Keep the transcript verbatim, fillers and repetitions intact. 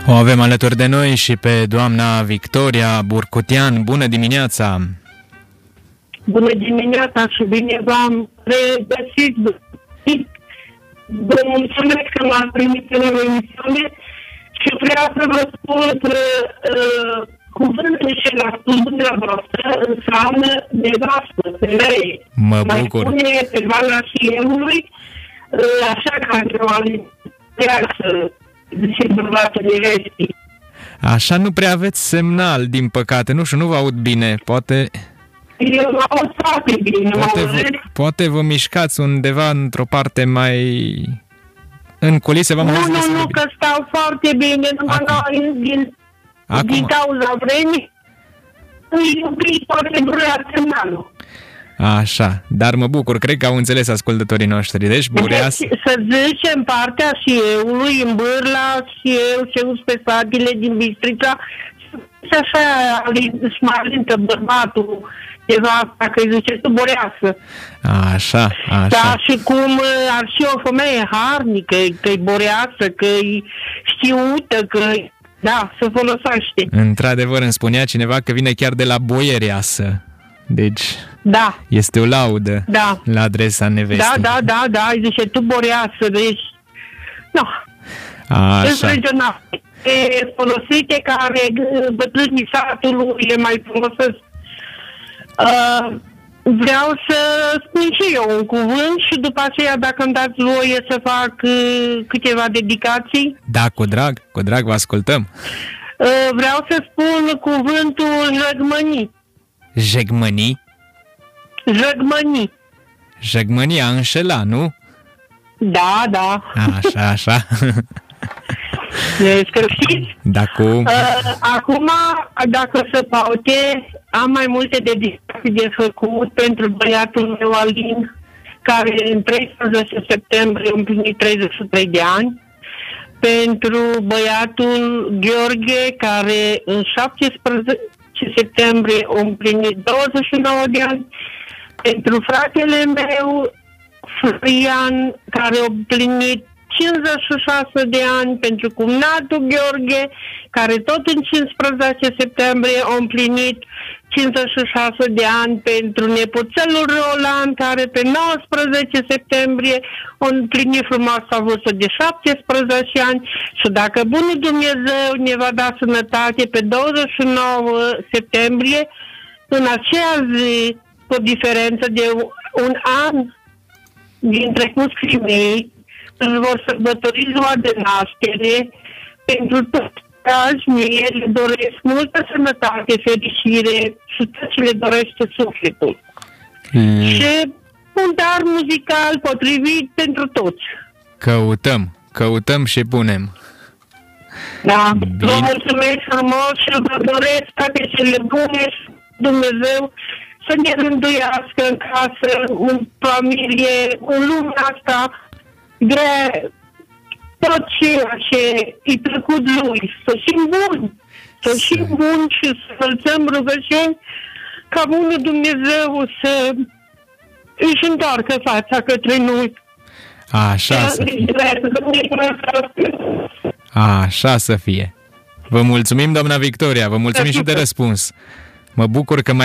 O avem alături de noi și pe doamna Victoria Burcutian. Bună dimineața! Bună dimineața și bine v-am regăsit. Vă mulțumesc că m-ați primit în emisiune și vreau să vă spun că uh, cuvântul și la studiul voastră înseamnă nevastă, femeie. Mă Mai bucur. spune pe valea șieului, uh, așa ca într-o alineață, zice bărbatul nevestii. Așa nu prea aveți semnal, din păcate. Nu știu, nu vă aud bine. Poate... Eu mă aud foarte bine, Poate mă vă, auziți? poate vă mișcați undeva într-o parte mai... În culise v-am Nu, auzit nu, destul de nu, bine. că stau foarte bine, numai Acum. noi, din, Acum. din cauza vremii, îi iubi foarte burea semnalul. Așa, dar mă bucur, cred că au înțeles ascultătorii noștri. Deci, Bureas... Deci, să zice, în partea șieului, în Bârla, șieu, șeu spre satele din Bistrița, și așa, smalintă bărbatul, ceva asta, că îi zice tu boreasă. Așa, așa. Da, și cum ar fi o femeie harnică, că-i boreasă, că-i știută, că da, se folosește. Într-adevăr, îmi spunea cineva că vine chiar de la boiereasă. Deci, Da, este o laudă da. la adresa nevestei. Da, da, da, da, îi zice tu boreasă, deci, nu, sunt Așa. regionale. E folosite care bătrânii satului le mai folosesc. Uh, vreau să spun și eu un cuvânt și după aceea, dacă îmi dați voie să fac uh, câteva dedicații, Da, cu drag, cu drag vă ascultăm. uh, vreau să spun cuvântul jăgmănii. Jegmănii? Jăgmănii. Jegmănia a înșela, nu? Da, da. Așa, așa. Deci, că știți? Da, cum? Uh, acum, dacă se poate, am mai multe dedicații de făcut pentru băiatul meu Alin, care în treisprezece septembrie a împlinit treizeci și trei de ani, pentru băiatul Gheorghe, care în șaptesprezece septembrie a împlinit douăzeci și nouă de ani, pentru fratele meu Florian, care a împlinit cincizeci și șase de ani, pentru cumnatul Gheorghe, care tot în cincisprezece septembrie a împlinit cincizeci și șase de ani, pentru nepoțelul Roland, care pe nouăsprezece septembrie a împlinit frumoasa vârstă de șaptesprezece ani și dacă bunul Dumnezeu ne va da sănătate pe douăzeci și nouă septembrie, în aceea zi, cu diferență de un an din trecuți mei, își vor sărbători ziua de naștere. Pentru toți mie le doresc multă sănătate, fericire și tot ce le dorește sufletul. Mm. Și un dar muzical potrivit pentru toți. Căutăm, căutăm și punem. Da? Bine. Vă mulțumesc frumos și vă doresc toate cele bune și Dumnezeu să ne rânduiască în casă, în familie, în lumea asta grea, tot ceea ce îi plăcut lui, să fim buni, să fim buni și să înălțăm rugăciuni ca bunul Dumnezeu să își întoarcă fața către noi. Așa să fie. Așa să fie. Vă mulțumim, doamna Victoria, vă mulțumim și de răspuns. Mă bucur că mai